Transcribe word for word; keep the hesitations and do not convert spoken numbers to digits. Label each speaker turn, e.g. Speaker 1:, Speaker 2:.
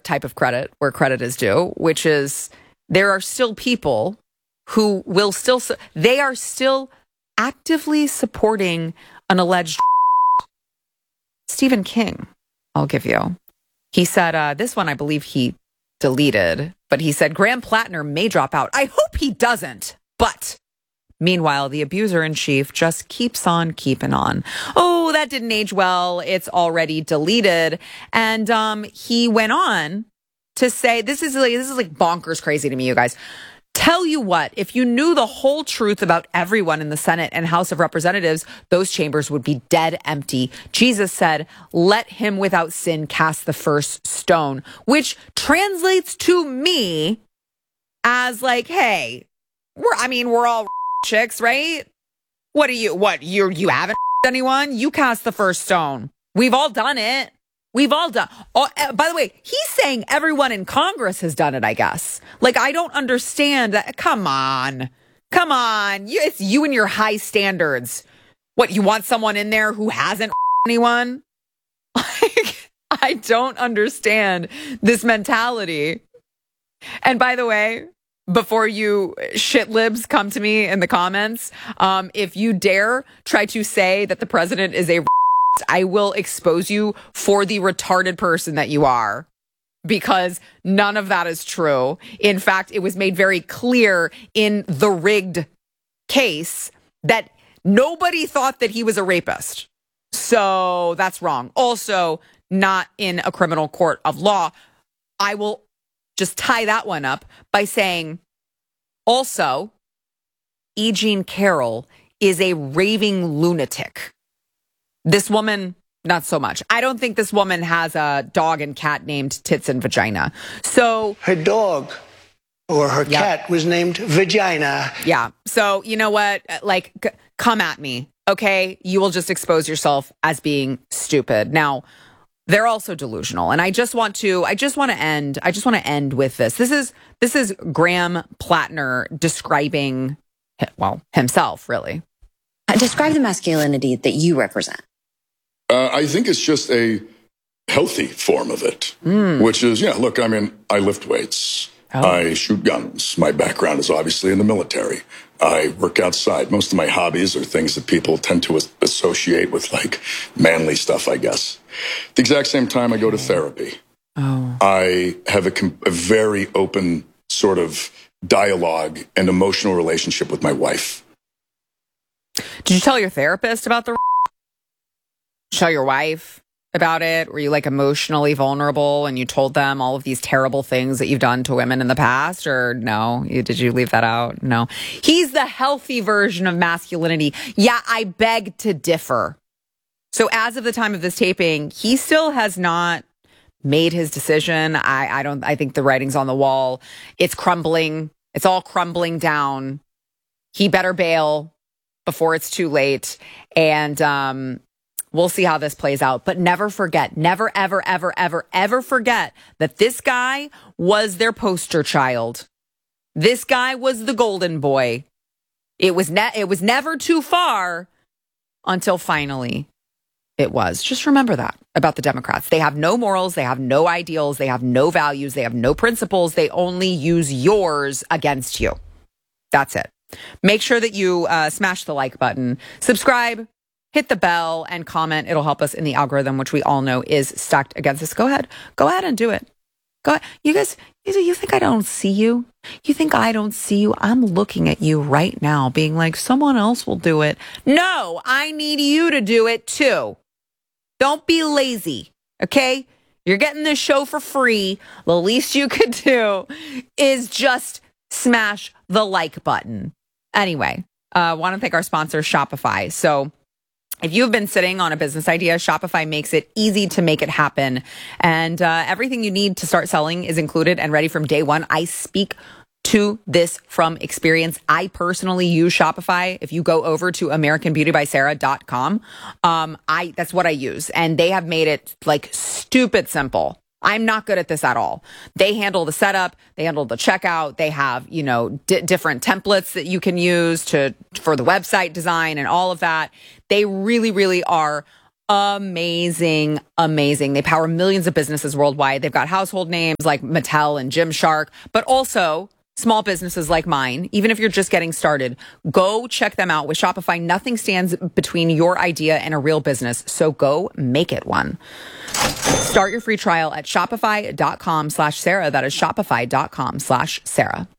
Speaker 1: type of credit where credit is due, which is there are still people who will still, they are still actively supporting an alleged Stephen King, I'll give you. He said, uh, this one I believe he deleted, but he said, Graham Plattner may drop out. I hope he doesn't, but meanwhile, the abuser-in-chief just keeps on keeping on. Oh, that didn't age well. It's already deleted. And um, he went on to say, this is like, this is like bonkers crazy to me, you guys. Tell you what, if you knew the whole truth about everyone in the Senate and House of Representatives, those chambers would be dead empty. Jesus said, let him without sin cast the first stone, which translates to me as like, hey, we're, I mean, we're all chicks, right? What are you, what, you you haven't anyone? You cast the first stone. We've all done it. We've all done. Oh, by the way, he's saying everyone in Congress has done it, I guess. Like, I don't understand that. Come on. Come on. You, it's you and your high standards. What, you want someone in there who hasn't anyone? Like, I don't understand this mentality. And by the way, before you shit libs come to me in the comments, um, if you dare try to say that the president is a I will expose you for the retarded person that you are, because none of that is true. In fact, it was made very clear in the rigged case that nobody thought that he was a rapist. So that's wrong. Also, not in a criminal court of law. I will just tie that one up by saying, also, E. Jean Carroll is a raving lunatic. This woman, not so much. I don't think this woman has a dog and cat named Tits and Vagina. So
Speaker 2: her dog or her yep. cat was named Vagina.
Speaker 1: Yeah. So you know what? Like, c- come at me. Okay. You will just expose yourself as being stupid. Now, they're also delusional. And I just want to, I just want to end, I just want to end with this. This is, this is Graham Plattner describing, well, himself, really.
Speaker 3: Describe the masculinity that you represent.
Speaker 4: Uh, I think it's just a healthy form of it, mm. which is, yeah, look, I mean, I lift weights. Oh. I shoot guns. My background is obviously in the military. I work outside. Most of my hobbies are things that people tend to associate with, like, manly stuff, I guess. At the exact same time, I go to therapy. Oh. I have a, com- a very open sort of dialogue and emotional relationship with my wife.
Speaker 1: Did you tell your therapist about the Tell your wife about it? Were you like emotionally vulnerable and you told them all of these terrible things that you've done to women in the past? Or no? You, did you leave that out? No. He's the healthy version of masculinity. Yeah, I beg to differ. So as of the time of this taping, he still has not made his decision. I, I don't, I think the writing's on the wall. It's crumbling. It's all crumbling down. He better bail before it's too late. And, um, we'll see how this plays out. But never forget, never, ever, ever, ever, ever forget that this guy was their poster child. This guy was the golden boy. It was ne- it was never too far until finally it was. Just remember that about the Democrats. They have no morals. They have no ideals. They have no values. They have no principles. They only use yours against you. That's it. Make sure that you uh, smash the like button, subscribe, hit the bell, and comment. It'll help us in the algorithm, which we all know is stacked against us. Go ahead. Go ahead and do it. Go ahead. You guys, you think I don't see you? You think I don't see you? I'm looking at you right now being like, someone else will do it. No, I need you to do it too. Don't be lazy, okay? You're getting this show for free. The least you could do is just smash the like button. Anyway, I uh, want to thank our sponsor, Shopify. So if you've been sitting on a business idea, Shopify makes it easy to make it happen. And uh, everything you need to start selling is included and ready from day one. I speak to this from experience. I personally use Shopify. If you go over to american beauty by sarah dot com, um, I that's what I use. And they have made it like stupid simple. I'm not good at this at all. They handle the setup. They handle the checkout. They have, you know, d- different templates that you can use to for the website design and all of that. They really, really are Amazing, amazing. They power millions of businesses worldwide. They've got household names like Mattel and Gymshark, but also small businesses like mine. Even if you're just getting started, go check them out. With Shopify, nothing stands between your idea and a real business. So go make it one. Start your free trial at shopify.com slash Sarah. That is shopify.com slash Sarah.